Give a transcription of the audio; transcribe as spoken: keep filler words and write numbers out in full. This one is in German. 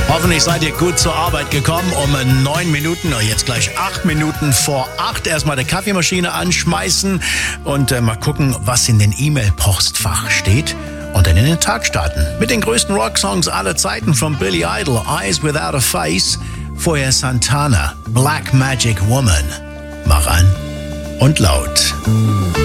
Hoffentlich seid ihr gut zur Arbeit gekommen. Um neun Minuten, jetzt gleich acht Minuten vor acht. Erstmal die Kaffeemaschine anschmeißen und äh, mal gucken, was in den E-Mail-Postfach steht. Und dann in den Tag starten. Mit den größten Rocksongs aller Zeiten von Billy Idol, Eyes Without a Face. Vorher Santana, Black Magic Woman. Mach an und laut.